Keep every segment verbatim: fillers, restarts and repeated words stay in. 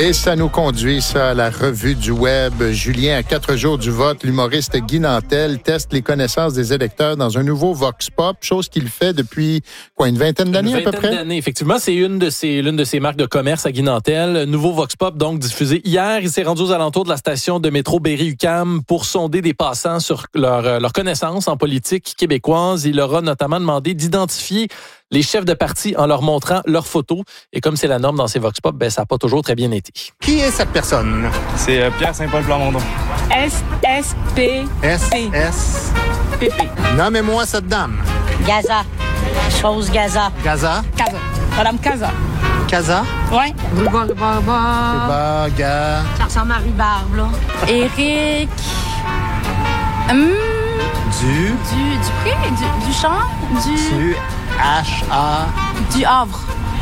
Et ça nous conduit, ça, à la revue du web. Julien, à quatre jours du vote, l'humoriste Guy Nantel teste les connaissances des électeurs dans un nouveau Vox Pop, chose qu'il fait depuis, quoi, une vingtaine d'années à peu près? Une vingtaine d'années, effectivement. C'est une de ses, l'une de ses marques de commerce à Guy Nantel. Nouveau Vox Pop, donc, diffusé hier. Il s'est rendu aux alentours de la station de métro Berry-UQAM pour sonder des passants sur leur, leur connaissance en politique québécoise. Il leur a notamment demandé d'identifier les chefs de parti en leur montrant leurs photos. Et comme c'est la norme dans ces Vox Pop, ben, ça n'a pas toujours très bien été. Qui est cette personne? C'est euh, Pierre Saint-Paul Plamondon. S S P S S P P. Nommez-moi cette dame. Gaza. Chose Gaza. Gaza. Casa. Madame Casa. Casa. Ouais. Rhubarbe. Bah, Ga. Ça ressemble à rhubarbe, là. Éric. Hum, Du. du Dupré? Du, du champ? Du. Du. H A. Du Havre.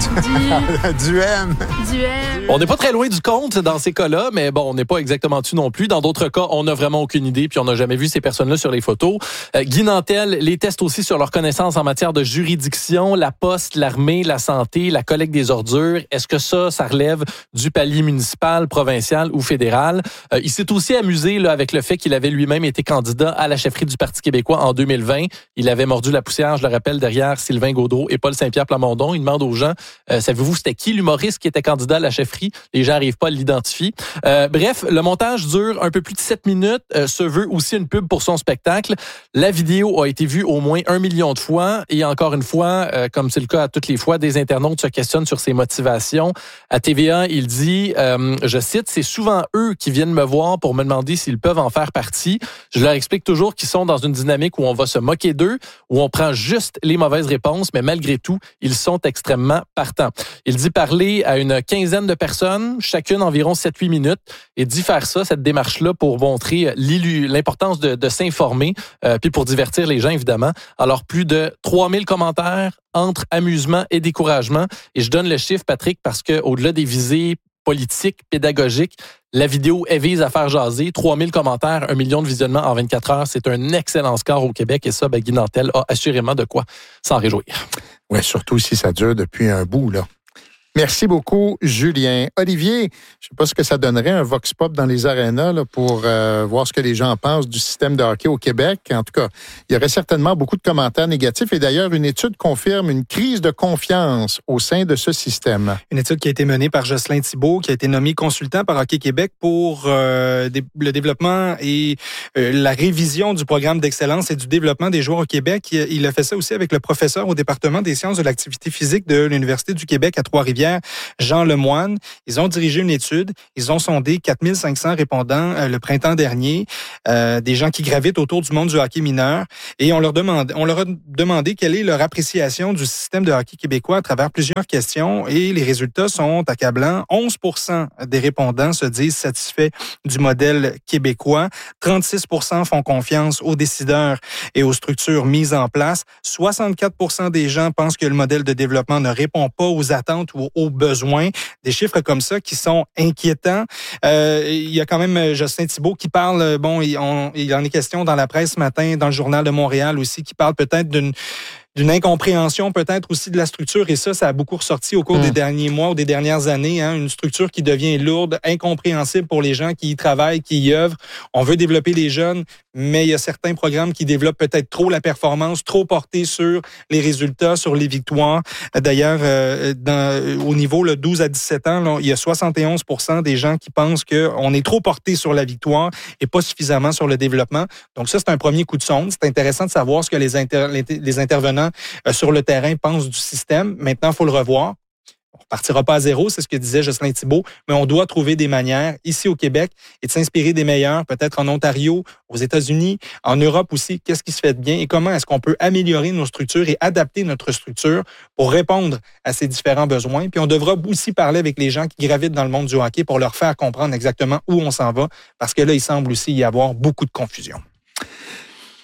Du. Du M. Du M. On n'est pas très loin du compte dans ces cas-là, mais bon, on n'est pas exactement dessus non plus. Dans d'autres cas, on n'a vraiment aucune idée, puis on n'a jamais vu ces personnes-là sur les photos. Euh, Guy Nantel les teste aussi sur leurs connaissances en matière de juridiction, la poste, l'armée, la santé, la collecte des ordures. Est-ce que ça, ça relève du palier municipal, provincial ou fédéral? Euh, il s'est aussi amusé là, avec le fait qu'il avait lui-même été candidat à la chefferie du Parti québécois en deux mille vingt. Il avait mordu la poussière, je le rappelle, derrière Sylvain Gaudreault et Paul Saint-Pierre Plamondon. Il demande aux gens, euh, savez-vous c'était qui l'humoriste qui était candidat à la chefferie? Les gens n'arrivent pas à l'identifier. Euh, bref, le montage dure un peu plus de sept minutes, euh, se veut aussi une pub pour son spectacle. La vidéo a été vue au moins un million de fois et encore une fois, euh, comme c'est le cas à toutes les fois, des internautes se questionnent sur ses motivations. À T V A, il dit, euh, je cite, « C'est souvent eux qui viennent me voir pour me demander s'ils peuvent en faire partie. Je leur explique toujours qu'ils sont dans une dynamique où on va se moquer d'eux, où on prend juste les mauvaises réponses, mais malgré tout, ils sont extrêmement partants. » Il dit parler à une quinzaine de personnes, chacune environ sept à huit minutes, et dit faire ça, cette démarche-là, pour montrer l'importance de, de s'informer, euh, puis pour divertir les gens, évidemment. Alors, plus de trois mille commentaires entre amusement et découragement. Et je donne le chiffre, Patrick, parce que au-delà des visées politiques, pédagogiques, la vidéo, elle vise à faire jaser. trois mille commentaires, un million de visionnements en vingt-quatre heures. C'est un excellent score au Québec. Et ça, ben, Guy Nantel a assurément de quoi s'en réjouir. Oui, surtout si ça dure depuis un bout, là. Merci beaucoup, Julien. Olivier, je ne sais pas ce que ça donnerait, un Vox Pop dans les arénas là, pour euh, voir ce que les gens pensent du système de hockey au Québec. En tout cas, il y aurait certainement beaucoup de commentaires négatifs. Et d'ailleurs, une étude confirme une crise de confiance au sein de ce système. Une étude qui a été menée par Jocelyn Thibault, qui a été nommé consultant par Hockey Québec pour euh, le développement et euh, la révision du programme d'excellence et du développement des joueurs au Québec. Il a fait ça aussi avec le professeur au département des sciences de l'activité physique de l'Université du Québec à Trois-Rivières, Jean Lemoine. Ils ont dirigé une étude. Ils ont sondé quatre mille cinq cents répondants euh, le printemps dernier, euh, des gens qui gravitent autour du monde du hockey mineur. Et on leur, demande, on leur a demandé quelle est leur appréciation du système de hockey québécois à travers plusieurs questions. Et les résultats sont accablants. onze pour cent des répondants se disent satisfaits du modèle québécois. trente-six pour cent font confiance aux décideurs et aux structures mises en place. soixante-quatre pour cent des gens pensent que le modèle de développement ne répond pas aux attentes ou aux besoins. Des chiffres comme ça qui sont inquiétants. Euh, il y a quand même Jocelyn Thibault qui parle, bon, il, on, il en est question dans la presse ce matin, dans le Journal de Montréal aussi, qui parle peut-être d'une d'une incompréhension peut-être aussi de la structure, et ça, ça a beaucoup ressorti au cours mmh. des derniers mois ou des dernières années, hein, une structure qui devient lourde, incompréhensible pour les gens qui y travaillent, qui y œuvrent. On veut développer les jeunes, mais il y a certains programmes qui développent peut-être trop la performance, trop portés sur les résultats, sur les victoires. D'ailleurs, euh, dans, au niveau là, douze à dix-sept ans, là, il y a soixante et onze pour cent des gens qui pensent qu'on est trop porté sur la victoire et pas suffisamment sur le développement. Donc ça, c'est un premier coup de sonde. C'est intéressant de savoir ce que les, inter- les intervenants euh, sur le terrain pensent du système. Maintenant, il faut le revoir. On ne partira pas à zéro, c'est ce que disait Jocelyn Thibault, mais on doit trouver des manières ici au Québec et de s'inspirer des meilleurs, peut-être en Ontario, aux États-Unis, en Europe aussi. Qu'est-ce qui se fait de bien et comment est-ce qu'on peut améliorer nos structures et adapter notre structure pour répondre à ces différents besoins. Puis on devra aussi parler avec les gens qui gravitent dans le monde du hockey pour leur faire comprendre exactement où on s'en va, parce que là, il semble aussi y avoir beaucoup de confusion.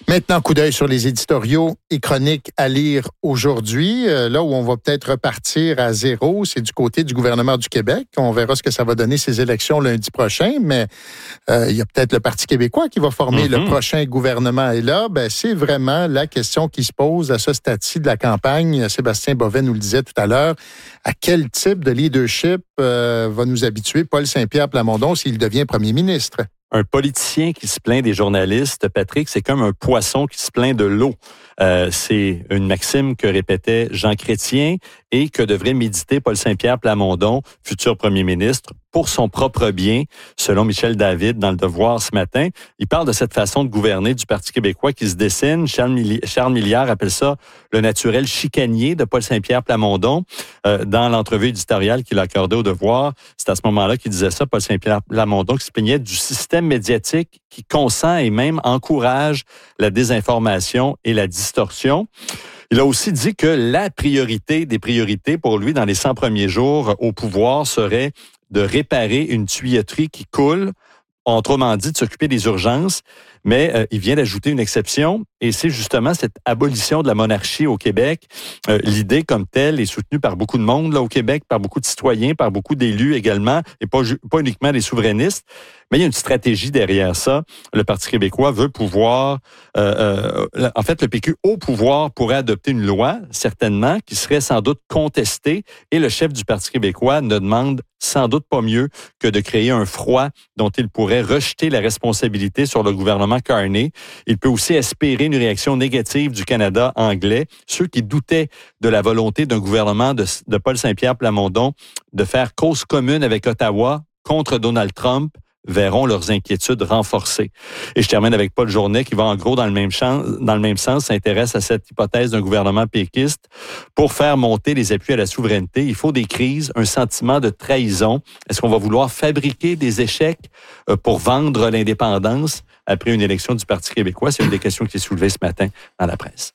Maintenant, coup d'œil sur les éditoriaux et chroniques à lire aujourd'hui. Euh, là où on va peut-être repartir à zéro, c'est du côté du gouvernement du Québec. On verra ce que ça va donner ces élections lundi prochain, mais euh, il y a peut-être le Parti québécois qui va former mm-hmm. le prochain gouvernement. Et là, ben, c'est vraiment la question qui se pose à ce stade-ci de la campagne. Sébastien Bovet nous le disait tout à l'heure. À quel type de leadership euh, va nous habituer Paul Saint-Pierre Plamondon s'il devient premier ministre? Un politicien qui se plaint des journalistes, Patrick, c'est comme un poisson qui se plaint de l'eau. Euh, c'est une maxime que répétait Jean Chrétien et que devrait méditer Paul Saint-Pierre Plamondon, futur premier ministre, pour son propre bien, selon Michel David dans Le Devoir ce matin. Il parle de cette façon de gouverner du Parti québécois qui se dessine. Charles, Milli- Charles Milliard appelle ça le naturel chicanier de Paul Saint-Pierre Plamondon. Euh, dans l'entrevue éditoriale qu'il a accordée au Devoir, c'est à ce moment-là qu'il disait ça, Paul Saint-Pierre Plamondon, qui se plaignait du système médiatique qui consent et même encourage la désinformation et la distorsion. Il a aussi dit que la priorité des priorités pour lui dans les cent premiers jours au pouvoir serait de réparer une tuyauterie qui coule, autrement dit, de s'occuper des urgences. Mais euh, il vient d'ajouter une exception, et c'est justement cette abolition de la monarchie au Québec. Euh, l'idée comme telle est soutenue par beaucoup de monde là au Québec, par beaucoup de citoyens, par beaucoup d'élus également, et pas, pas uniquement des souverainistes. Mais il y a une stratégie derrière ça. Le Parti québécois veut pouvoir... Euh, euh, en fait, le P Q au pouvoir pourrait adopter une loi, certainement, qui serait sans doute contestée, et le chef du Parti québécois ne demande sans doute pas mieux que de créer un froid dont il pourrait rejeter la responsabilité sur le gouvernement Carney. Il peut aussi espérer une réaction négative du Canada anglais. Ceux qui doutaient de la volonté d'un gouvernement de, de Paul Saint-Pierre Plamondon de faire cause commune avec Ottawa contre Donald Trump verront leurs inquiétudes renforcées. Et je termine avec Paul Journet qui va en gros dans le même champ, dans le même sens, s'intéresse à cette hypothèse d'un gouvernement péquiste. Pour faire monter les appuis à la souveraineté, il faut des crises, un sentiment de trahison. Est-ce qu'on va vouloir fabriquer des échecs pour vendre l'indépendance après une élection du Parti québécois? C'est une des questions qui est soulevée ce matin dans la presse.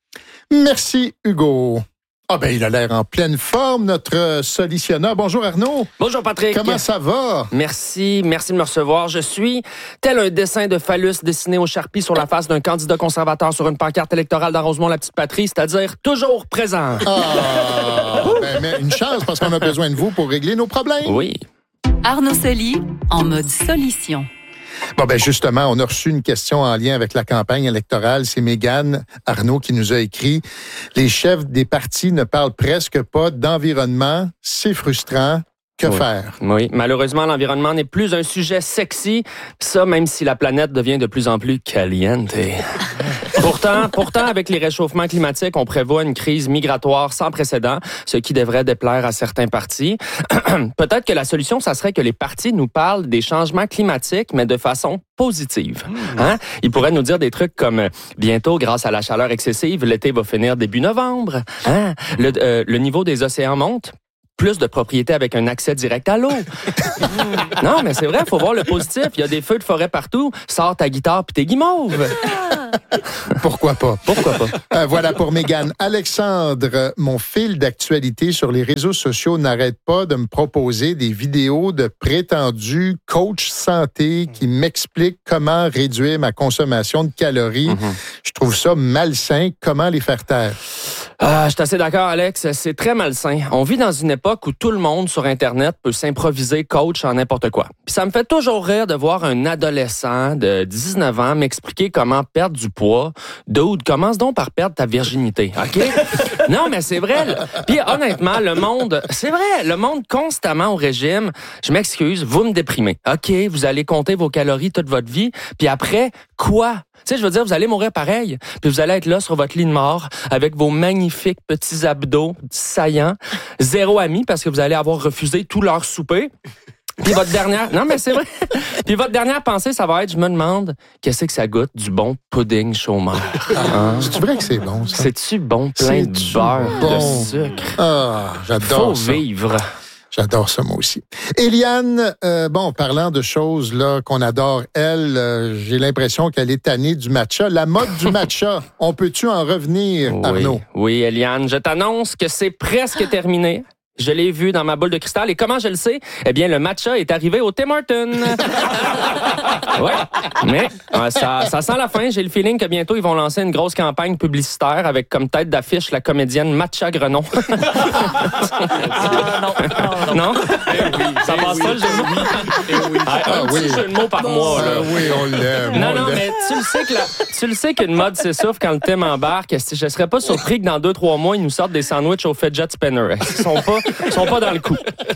Merci, Hugo. Ah ben, il a l'air en pleine forme, notre solutionneur. Bonjour Arnaud. Bonjour Patrick. Comment ça va? Merci, merci de me recevoir. Je suis tel un dessin de phallus dessiné au Sharpie sur la face d'un candidat conservateur sur une pancarte électorale dans Rosemont-la-Petite-Patrie, c'est-à-dire toujours présent. Ah, ben, mais une chance parce qu'on a besoin de vous pour régler nos problèmes. Oui. Arnaud Soli, en mode solution. Bon, ben justement, on a reçu une question en lien avec la campagne électorale. C'est Mégane Arnaud qui nous a écrit « Les chefs des partis ne parlent presque pas d'environnement. C'est frustrant. Que oui. faire? » Oui, malheureusement, l'environnement n'est plus un sujet sexy. Ça, même si la planète devient de plus en plus caliente. Pourtant, pourtant, avec les réchauffements climatiques, on prévoit une crise migratoire sans précédent, ce qui devrait déplaire à certains partis. Peut-être que la solution, ça serait que les partis nous parlent des changements climatiques, mais de façon positive. Hein? Ils pourraient nous dire des trucs comme « Bientôt, grâce à la chaleur excessive, l'été va finir début novembre. Hein? Le, euh, le niveau des océans monte. » Plus de propriétés avec un accès direct à l'eau. Non, mais c'est vrai, il faut voir le positif. Il y a des feux de forêt partout. Sors ta guitare puis tes guimauves. Pourquoi pas? Pourquoi pas? Euh, voilà pour Mégane. Alexandre, mon fil d'actualité sur les réseaux sociaux n'arrête pas de me proposer des vidéos de prétendus coachs santé qui m'expliquent comment réduire ma consommation de calories. Mm-hmm. Je trouve ça malsain. Comment les faire taire? Ah, je suis assez d'accord, Alex. C'est très malsain. On vit dans une époque où tout le monde sur Internet peut s'improviser coach en n'importe quoi. Puis ça me fait toujours rire de voir un adolescent de dix-neuf ans m'expliquer comment perdre du poids. Dude, commence donc par perdre ta virginité, OK? Non, mais c'est vrai. Puis honnêtement, le monde, c'est vrai, le monde constamment au régime, je m'excuse, vous me déprimez. OK, vous allez compter vos calories toute votre vie, puis après, quoi? Tu sais, je veux dire, vous allez mourir pareil, puis vous allez être là sur votre lit de mort avec vos magnifiques petits abdos saillants, zéro amis parce que vous allez avoir refusé tout leur souper. Puis votre dernière... Non, mais c'est vrai. Puis votre dernière pensée, ça va être, je me demande, qu'est-ce que ça goûte du bon pudding chômeur? Hein? C'est vrai que c'est bon, ça? C'est-tu bon, plein de beurre, bon. de sucre? Ah, j'adore Faut ça. vivre. J'adore ça, moi aussi. Éliane, euh, bon, parlant de choses là qu'on adore, elle, euh, j'ai l'impression qu'elle est tannée du matcha. La mode du matcha, on peut-tu en revenir, oui, Arnaud? Oui, Éliane, je t'annonce que c'est presque terminé. je l'ai vu dans ma boule de cristal. Et comment je le sais? Eh bien, le matcha est arrivé au Tim Hortons. Ouais, mais euh, ça, ça sent la fin. J'ai le feeling que bientôt, ils vont lancer une grosse campagne publicitaire avec comme tête d'affiche la comédienne Matcha Grenon. Ah, non, non, non? Eh oui, Ça eh passe oui, pas le jeu de mots? eh oui. Ah, un Ah, petit oui. jeu de mots par mois, là. Ah oui, on l'aime. Non, on non, l'aime. mais tu le sais que la, tu le sais qu'une mode s'essouffle quand le thème embarque. Je serais pas surpris que dans deux, trois mois, ils nous sortent des sandwichs au fidget spinner. Ils sont pas, ils sont pas dans le coup.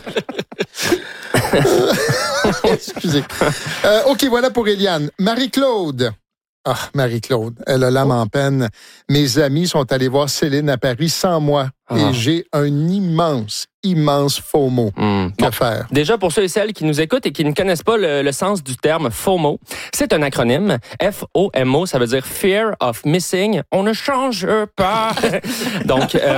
Excusez. Euh, OK, voilà pour Eliane. Marie-Claude. Ah, Marie-Claude, elle a l'âme en peine. Mes amis sont allés voir Céline à Paris sans moi Ah. et j'ai un immense, immense FOMO. Mm. Que Bon. faire? Déjà, pour ceux et celles qui nous écoutent et qui ne connaissent pas le, le sens du terme FOMO, c'est un acronyme. F O M O, ça veut dire Fear of Missing. On ne change pas. Donc, euh...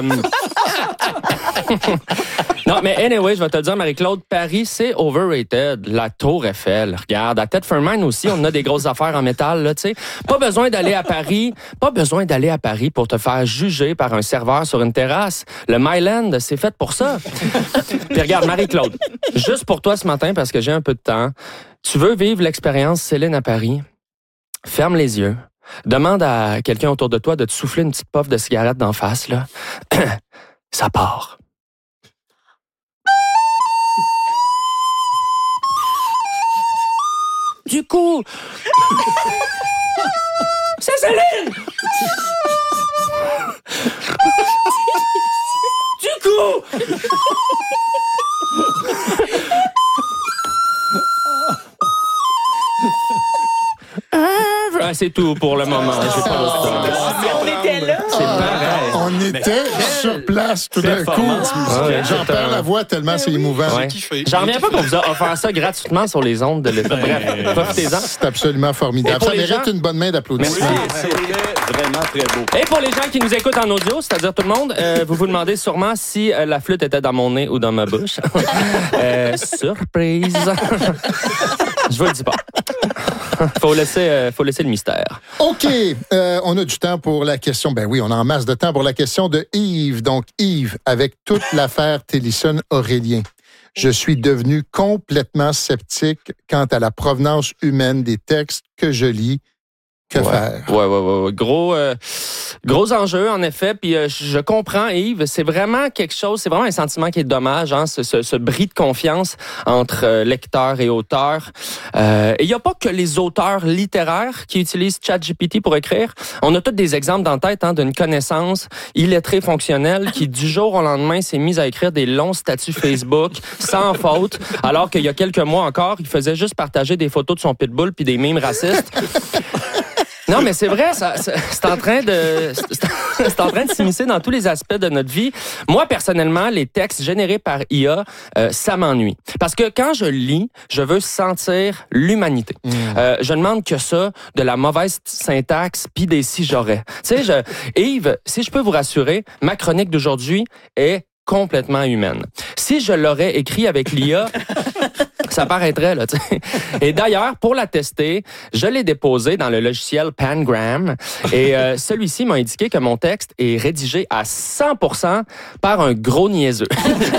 non, mais anyway, je vais te le dire, Marie-Claude, Paris, c'est overrated. La Tour Eiffel, regarde. À Tête Mine aussi, on a des grosses affaires en métal, là, tu sais. Pas besoin d'aller à Paris, pas besoin d'aller à Paris pour te faire juger par un serveur sur une terrasse. Le Myland, c'est fait pour ça. Puis regarde, Marie-Claude, juste pour toi ce matin, parce que j'ai un peu de temps, tu veux vivre l'expérience Céline à Paris? Ferme les yeux. Demande à quelqu'un autour de toi de te souffler une petite puff de cigarette d'en face, là. Ça part. Du coup... C'est Céline! Du coup... Ah, c'est tout pour le moment. J'ai pas d'autre. On était là. C'est pareil. On était sur place tout d'un coup. performance musicale. J'en perds la voix tellement c'est émouvant. Ouais. J'en reviens pas qu'on vous a offert ça gratuitement sur les ondes de l'État. Bref, profitez-en. C'est absolument Et formidable. pour Ça les mérite gens- une bonne main d'applaudissements. C'était vraiment très beau. Et pour les gens qui nous écoutent en audio, c'est-à-dire tout le monde, euh, vous vous demandez sûrement si euh, la flûte était dans mon nez ou dans ma bouche. Euh, surprise! Je vous le dis pas. faut laisser, euh, faut laisser le mystère. OK. Euh, on a du temps pour la question. Ben oui, on a en masse de temps pour la question de Yves. Donc, Yves, avec toute l'affaire Télison-Aurélien, je suis devenu complètement sceptique quant à la provenance humaine des textes que je lis. Que ouais. faire? Ouais, ouais, ouais, ouais. Gros, euh, gros enjeu, en effet. Puis euh, je comprends, Yves. C'est vraiment quelque chose, c'est vraiment un sentiment qui est dommage, hein, ce, ce, ce bris de confiance entre euh, lecteur et auteur. Euh, et il n'y a pas que les auteurs littéraires qui utilisent ChatGPT pour écrire. On a tous des exemples dans la tête hein, d'une connaissance illettrée fonctionnelle qui, du jour au lendemain, s'est mise à écrire des longs statuts Facebook sans faute, alors qu'il y a quelques mois encore, il faisait juste partager des photos de son pitbull puis des mimes racistes. Non, mais c'est vrai, ça, ça, c'est en train de, c'est, c'est en train de s'immiscer dans tous les aspects de notre vie. Moi, personnellement, les textes générés par I A, euh, ça m'ennuie. Parce que quand je lis, je veux sentir l'humanité. Mmh. Euh, je demande que ça, de la mauvaise syntaxe, puis des si j'aurais. Tu sais, je, Yves, si je peux vous rassurer, ma chronique d'aujourd'hui est complètement humaine. Si je l'aurais écrit avec l'I A, ça paraîtrait, là, tu sais. Et d'ailleurs, pour la tester, je l'ai déposé dans le logiciel Pangram et euh, celui-ci m'a indiqué que mon texte est rédigé à cent pour cent par un gros niaiseux.